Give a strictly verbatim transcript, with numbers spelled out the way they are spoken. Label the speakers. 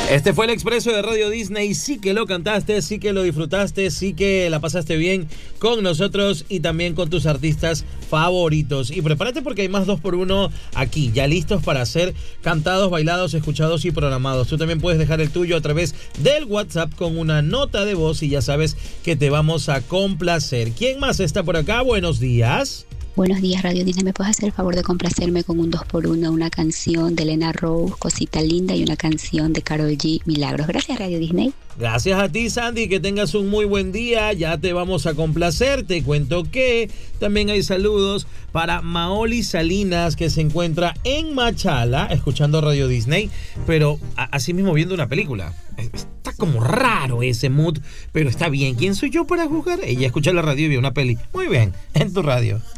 Speaker 1: Este fue el Expreso de Radio Disney. Sí que lo cantaste, sí que lo disfrutaste, sí que la pasaste bien con nosotros y también con tus artistas favoritos. Y prepárate porque hay más dos por uno aquí, ya listos para ser cantados, bailados, escuchados y programados. Tú también puedes dejar el tuyo a través del WhatsApp con una nota de voz y ya sabes que te vamos a complacer. ¿Quién más está por acá? Buenos días.
Speaker 2: Buenos días, Radio Disney. ¿Me puedes hacer el favor de complacerme con un dos por uno, una canción de Elena Rose, Cosita Linda, y una canción de Karol G, Milagros? Gracias, Radio Disney.
Speaker 1: Gracias a ti, Sandy, que tengas un muy buen día. Ya te vamos a complacer. Te cuento que también hay saludos para Maoli Salinas, que se encuentra en Machala escuchando Radio Disney, pero así mismo viendo una película. Está como raro ese mood, pero está bien. ¿Quién soy yo para juzgar? Ella escucha la radio y ve una peli. Muy bien, en tu radio.